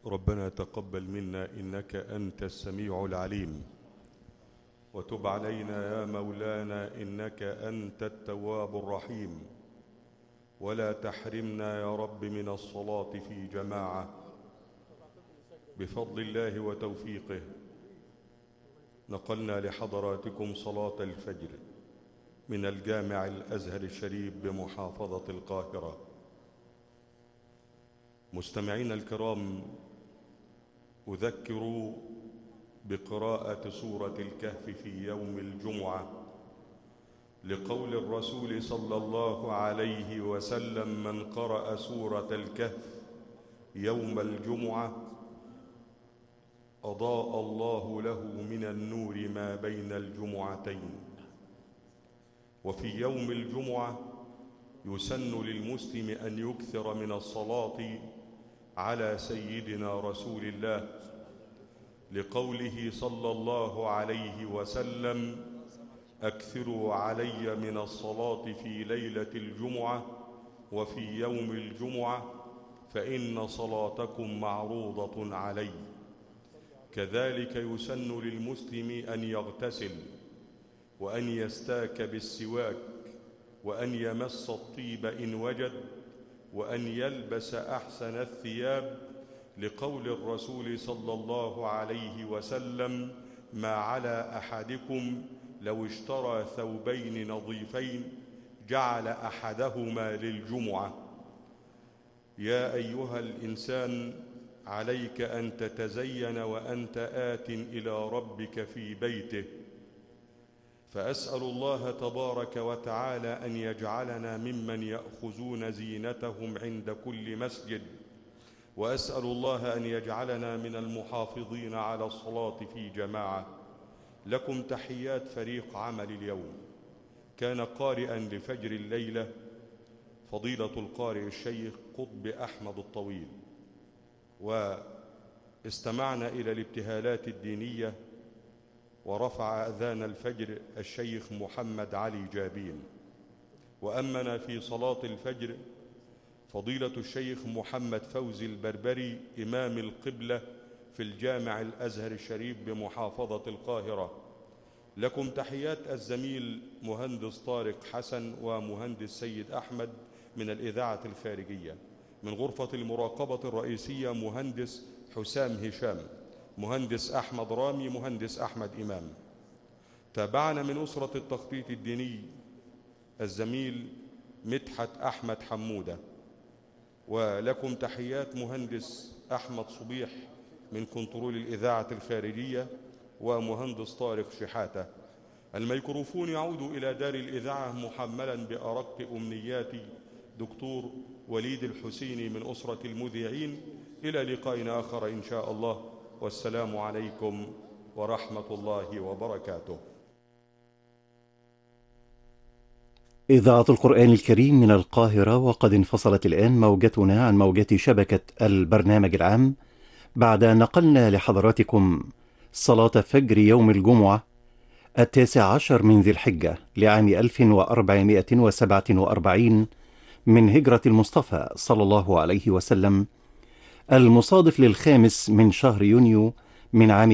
ربنا تقبل منا إنك أنت السميع العليم، وتب علينا يا مولانا إنك أنت التواب الرحيم، ولا تحرمنا يا رب من الصلاة في جماعة بفضل الله وتوفيقه. نقلنا لحضراتكم صلاة الفجر من الجامع الأزهر الشريف بمحافظة القاهرة. مستمعينا الكرام، أذكر بقراءة سورة الكهف في يوم الجمعة لقول الرسول صلى الله عليه وسلم: من قرأ سورة الكهف يوم الجمعة أضاء الله له من النور ما بين الجمعتين. وفي يوم الجمعة يسن للمسلم أن يكثر من الصلاة على سيدنا رسول الله لقوله صلى الله عليه وسلم: أكثروا علي من الصلاة في ليلة الجمعة وفي يوم الجمعة فإن صلاتكم معروضة علي. كذلك يسن للمسلم أن يغتسل وأن يستاك بالسواك وأن يمس الطيب إن وجد وأن يلبس أحسن الثياب لقول الرسول صلى الله عليه وسلم: ما على أحدكم لو اشترى ثوبين نظيفين جعل أحدهما للجمعة. يا أيها الإنسان، عليك أن تتزين وأنت آت إلى ربك في بيته، فأسأل الله تبارك وتعالى أن يجعلنا ممن يأخذون زينتهم عند كل مسجد، وأسأل الله أن يجعلنا من المحافظين على الصلاة في جماعة. لكم تحيات فريق عمل اليوم. كان قارئا لفجر الليلة فضيلة القارئ الشيخ قطب أحمد الطويل، واستمعنا إلى الابتهالات الدينية، ورفع أذان الفجر الشيخ محمد علي جابين، وأمنا في صلاة الفجر فضيلة الشيخ محمد فوزي البربري إمام القبلة في الجامع الأزهر الشريف بمحافظة القاهرة. لكم تحيات الزميل مهندس طارق حسن ومهندس سيد أحمد من الإذاعة الخارجية. من غرفة المراقبة الرئيسية مهندس حسام هشام، مهندس أحمد رامي، مهندس أحمد إمام. تابعنا من أسرة التخطيط الديني الزميل مدحت أحمد حمودة. ولكم تحيات مهندس أحمد صبيح من كنترول الإذاعة الخارجية ومهندس طارق شحاتة. الميكروفون يعود إلى دار الإذاعة محملا بأرق أمنيات دكتور وليد الحسيني من أسرة المذيعين. إلى لقاء آخر إن شاء الله، والسلام عليكم ورحمة الله وبركاته. إذاعة القرآن الكريم من القاهرة، وقد انفصلت الآن موجتنا عن موجة شبكة البرنامج العام بعد أن نقلنا لحضراتكم صلاة فجر يوم الجمعة 19 من ذي الحجة لعام 1447 من هجرة المصطفى صلى الله عليه وسلم، المصادف للخامس من شهر يونيو من عام